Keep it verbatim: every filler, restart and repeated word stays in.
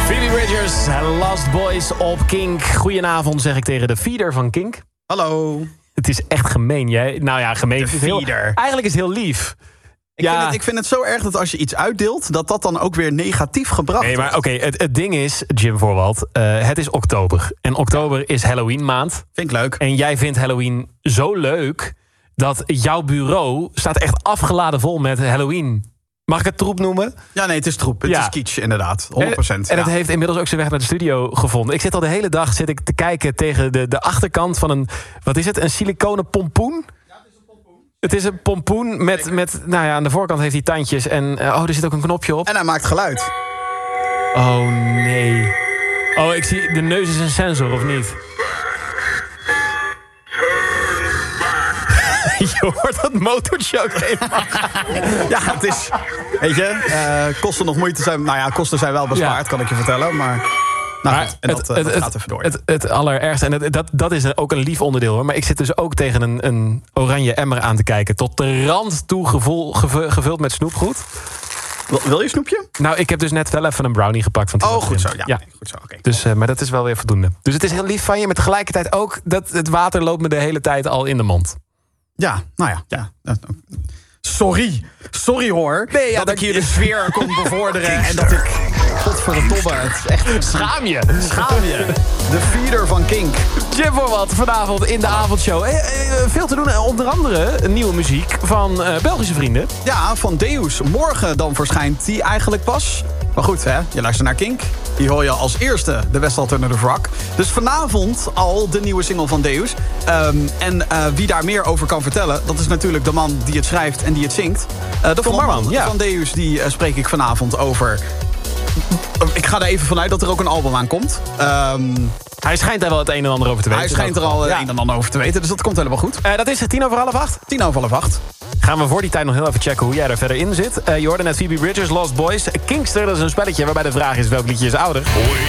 Phoebe Bridgers, Lost Boys op Kink. Goedenavond, zeg ik tegen de feeder van Kink. Hallo. Het is echt gemeen, jij. Nou ja, gemeen. De is heel, feeder. eigenlijk is het heel lief. Ik, ja. vind het, ik vind het zo erg dat als je iets uitdeelt, dat dat dan ook weer negatief gebracht Nee, maar wordt. oké, okay, het, het ding is, Jim Voorwald, uh, het is oktober. En oktober is Halloween maand. Vind ik leuk. En jij vindt Halloween zo leuk dat jouw bureau staat echt afgeladen vol met Halloween. Mag ik het troep noemen? Ja, nee, het is troep. Het ja. is kitsch, inderdaad. honderd procent. En, en ja. het heeft inmiddels ook zijn weg naar de studio gevonden. Ik zit al de hele dag zit ik te kijken tegen de, de achterkant van een... Wat is het? Een siliconen pompoen? Ja, het is een pompoen. Het is een pompoen met, met... Nou ja, aan de voorkant heeft hij tandjes. En uh, oh, er zit ook een knopje op. En hij maakt geluid. Oh, nee. Oh, ik zie... De neus is een sensor, of niet? Je hoort dat motortje ook helemaal. Ja, het is... Weet je, uh, kosten nog moeite zijn... Nou ja, kosten zijn wel bespaard, ja. kan ik je vertellen. Maar... Nou maar goed, en het, dat, uh, het, dat het, gaat even door. Het, het, het allerergste, en het, dat, dat is ook een lief onderdeel hoor. Maar ik zit dus ook tegen een, een oranje emmer aan te kijken. Tot de rand toe gevul, gevul, gevuld met snoepgoed. Wil, wil je snoepje? Nou, ik heb dus net wel even een brownie gepakt. Van oh, goed zo. Ja, ja. Nee, goed zo. Okay. Dus, uh, maar dat is wel weer voldoende. Dus het is heel lief van je. Maar tegelijkertijd ook dat het water loopt me de hele tijd al in de mond. Ja, nou ja. ja. Sorry. Sorry hoor. Nee, ja, dat, dat ik hier de sfeer kon bevorderen. En dat ik... Godverdomme. Het is echt... Schaam je. Schaam je. De feeder van Kink. Jim Voorwald vanavond in de avondshow. Eh, eh, veel te doen. Onder andere een nieuwe muziek van uh, Belgische vrienden. Ja, van Deus. Morgen dan verschijnt die eigenlijk pas. Maar goed, hè, je luistert naar Kink. Die hoor je als eerste, de West Alternative Rock. Dus vanavond al de nieuwe single van Deus. Um, en uh, wie daar meer over kan vertellen... dat is natuurlijk de man die het schrijft en die het zingt. Uh, de frontman ja. van Deus, die uh, spreek ik vanavond over... Ik ga er even vanuit dat er ook een album aan komt. Um, hij schijnt er wel het een en ander over te weten. Hij schijnt er al het ja. een en ander over te weten, dus dat komt helemaal goed. Uh, dat is het tien over half acht? Tien over half acht. Gaan we voor die tijd nog heel even checken hoe jij er verder in zit. Uh, je hoorde net Phoebe Bridgers, Lost Boys. Kinkster, dat is een spelletje waarbij de vraag is welk liedje is ouder. Hoi.